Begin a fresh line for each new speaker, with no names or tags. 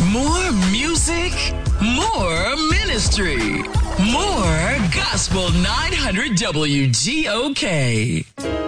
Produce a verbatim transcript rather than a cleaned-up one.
More music, more ministry, more Gospel nine hundred W G O K.